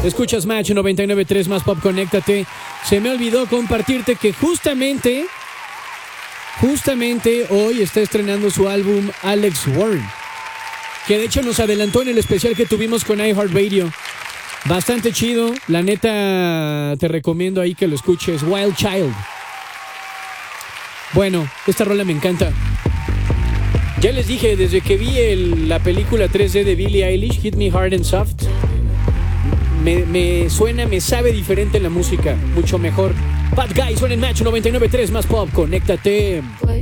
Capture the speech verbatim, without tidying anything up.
Escuchas Match noventa y nueve punto tres Más Pop, conéctate. Se me olvidó compartirte que justamente, justamente hoy está estrenando su álbum Alex Warren, que de hecho nos adelantó en el especial que tuvimos con iHeartRadio. Bastante chido, la neta te recomiendo ahí que lo escuches. Wild Child. Bueno, esta rola me encanta. Ya les dije, desde que vi el, la película tres D de Billie Eilish, Hit Me Hard and Soft, me, me suena, me sabe diferente la música, mucho mejor. Bad Guy suena en Match noventa y nueve punto tres Más Pop, conéctate.